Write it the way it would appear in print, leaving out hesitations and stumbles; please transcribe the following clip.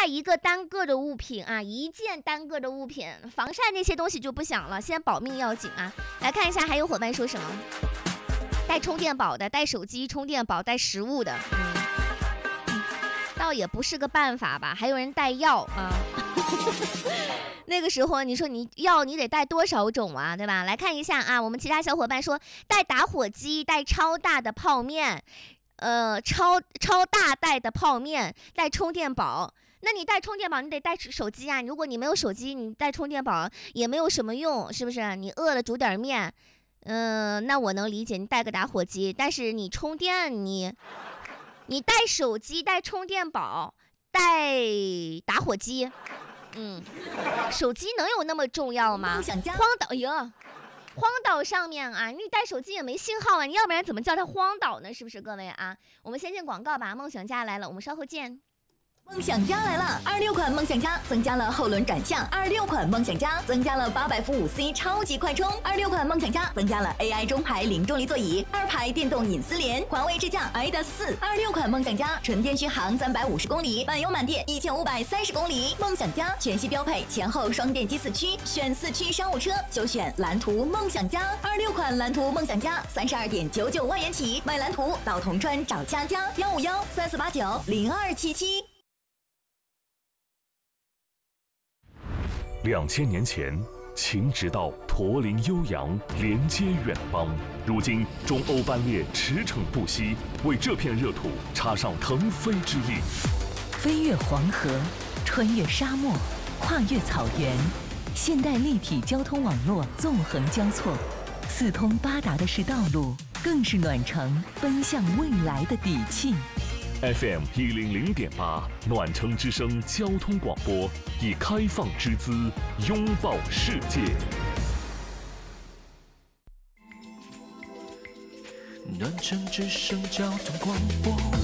带一个单个的物品啊，一件单个的物品，防晒那些东西就不想了，先保命要紧啊。来看一下还有伙伴说什么，带充电宝的，带手机充电宝，带食物的，倒也不是个办法吧。还有人带药啊那个时候你说你药你得带多少种啊，对吧？来看一下啊，我们其他小伙伴说带打火机，带超大的泡面，超大袋的泡面，带充电宝。那你带充电宝，你得带手机啊。如果你没有手机，你带充电宝也没有什么用，是不是？你饿了煮点面，那我能理解你带个打火机，但是你充电你带手机，带充电宝，带打火机，手机能有那么重要吗？荒岛上面啊，你带手机也没信号啊，你要不然怎么叫它荒岛呢？是不是各位啊？我们先进广告吧，梦想家来了，我们稍后见。 梦想家来了！26款梦想家增加了后轮转向，26款梦想家增加了800伏5C 超级快充，26款梦想家增加了 AI 中排零重力座椅，2排电动隐私联，环卫支架 iDAS4，26款梦想家纯电续航350公里，满油满电1530公里。梦想家全系标配前后双电机4驱，选4驱商务车就选蓝图梦想家，26款蓝图梦想家32.99万元起，买蓝图到铜川找佳佳15134890277。 2000年前，秦直道驼铃悠扬，连接远方。如今，中欧班列驰骋不息，为这片热土插上腾飞之翼。 飞越黄河，穿越沙漠，跨越草原，现代立体交通网络纵横交错，四通八达的是道路，更是暖城奔向未来的底气。 FM 100.8暖城之声交通广播，以开放之姿拥抱世界。 暖城之声交通广播。